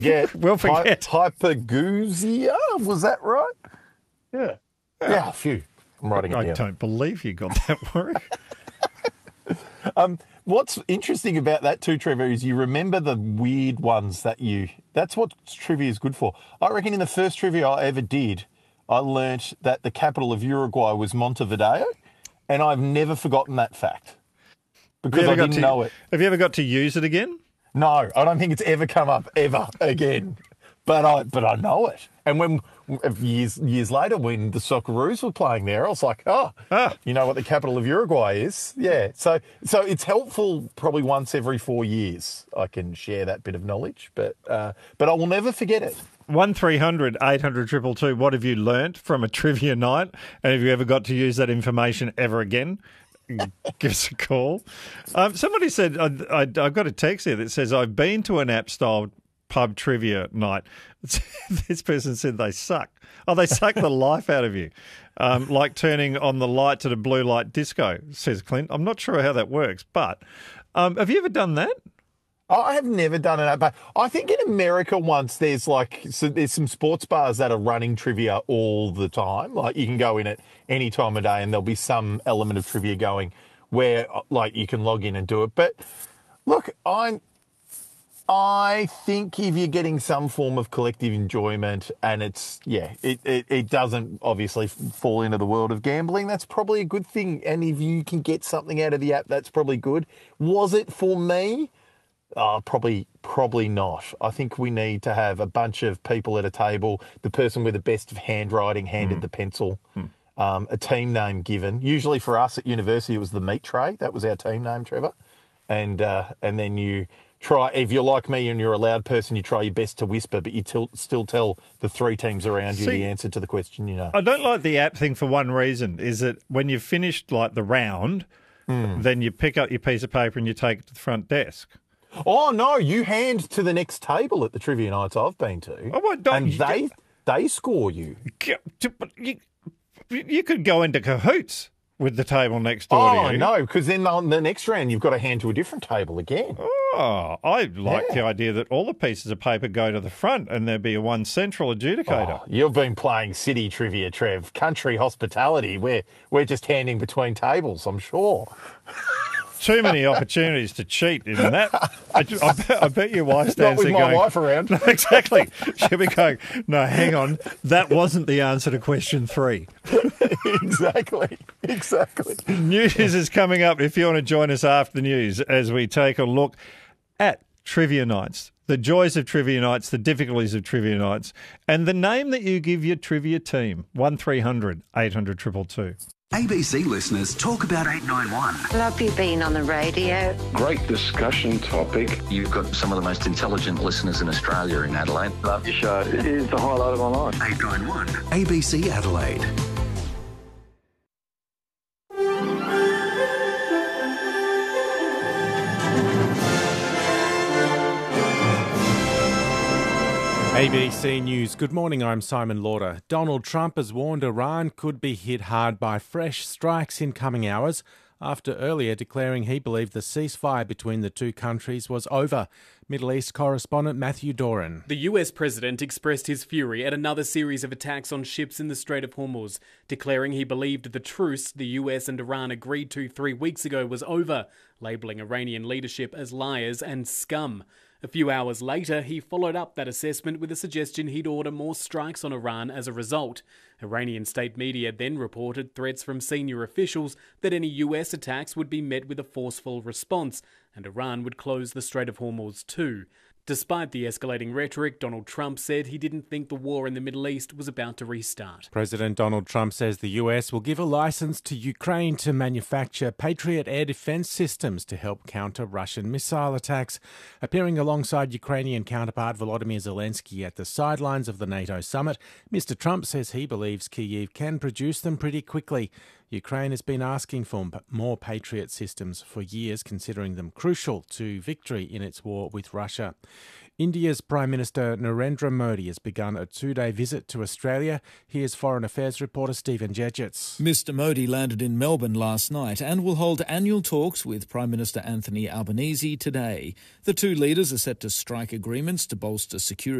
forget. We'll forget. Hypergousia, was that right? Yeah. Yeah, phew. I'm writing it down. I don't believe you got that word. What's interesting about that too, Trevor, is you remember the weird ones that's what trivia is good for. I reckon in the first trivia I ever did, I learnt that the capital of Uruguay was Montevideo, and I've never forgotten that fact because I didn't know it. Have you ever got to use it again? No, I don't think it's ever come up ever again. But I know it. And when years later, when the Socceroos were playing there, I was like, you know what the capital of Uruguay is? Yeah. So it's helpful probably once every 4 years I can share that bit of knowledge, but I will never forget it. 1300 800 222. What have you learnt from a trivia night? And have you ever got to use that information ever again? Give us a call. Somebody said, I've got a text here that says, I've been to an app-style pub trivia night. This person said they suck. Oh, they suck the life out of you. Like turning on the lights at a blue light disco, says Clint. I'm not sure how that works, but have you ever done that? I have never done it, but I think in America once there's some sports bars that are running trivia all the time. Like you can go in at any time of day and there'll be some element of trivia going where like you can log in and do it. But look, I think if you're getting some form of collective enjoyment and it doesn't obviously fall into the world of gambling, that's probably a good thing. And if you can get something out of the app, that's probably good. Was it for me? Probably not. I think we need to have a bunch of people at a table, the person with the best of handwriting handed the pencil, a team name given. Usually for us at university, it was the meat tray. That was our team name, Trevor. And then you try, if you're like me and you're a loud person, you try your best to whisper, but you still tell the three teams around you the answer to the question you know. I don't like the app thing for one reason, is that when you've finished like the round, then you pick up your piece of paper and you take it to the front desk. Oh, no, you hand to the next table at the trivia nights I've been to. Oh, well, and they score you. You could go into cahoots with the table next door to you. Oh, no, because then on the next round you've got to hand to a different table again. Oh, I like the idea that all the pieces of paper go to the front and there be a one central adjudicator. Oh, you've been playing city trivia, Trev. Country hospitality. We're just handing between tables, I'm sure. Too many opportunities to cheat in that. I bet your wife stands there going... Not with my wife around. No, exactly. She'll be going, no, hang on, that wasn't the answer to question 3. Exactly. News is coming up if you want to join us after the news as we take a look at trivia nights, the joys of trivia nights, the difficulties of trivia nights, and the name that you give your trivia team. 1300 800 222. ABC listeners talk about 891. Love you being on the radio. Great discussion topic. You've got some of the most intelligent listeners in Australia in Adelaide. Love your show. It is the highlight of my life. 891 ABC Adelaide. ABC News. Good morning, I'm Simon Lauder. Donald Trump has warned Iran could be hit hard by fresh strikes in coming hours after earlier declaring he believed the ceasefire between the two countries was over. Middle East correspondent Matthew Doran. The US president expressed his fury at another series of attacks on ships in the Strait of Hormuz, declaring he believed the truce the US and Iran agreed to 3 weeks ago was over, labelling Iranian leadership as liars and scum. A few hours later, he followed up that assessment with a suggestion he'd order more strikes on Iran as a result. Iranian state media then reported threats from senior officials that any US attacks would be met with a forceful response, and Iran would close the Strait of Hormuz too. Despite the escalating rhetoric, Donald Trump said he didn't think the war in the Middle East was about to restart. President Donald Trump says the US will give a license to Ukraine to manufacture Patriot air defense systems to help counter Russian missile attacks. Appearing alongside Ukrainian counterpart Volodymyr Zelensky at the sidelines of the NATO summit, Mr. Trump says he believes Kyiv can produce them pretty quickly. Ukraine has been asking for more Patriot systems for years, considering them crucial to victory in its war with Russia. India's Prime Minister Narendra Modi has begun a 2-day visit to Australia. Here's Foreign Affairs reporter Stephen Jejets. Mr Modi landed in Melbourne last night and will hold annual talks with Prime Minister Anthony Albanese today. The two leaders are set to strike agreements to bolster security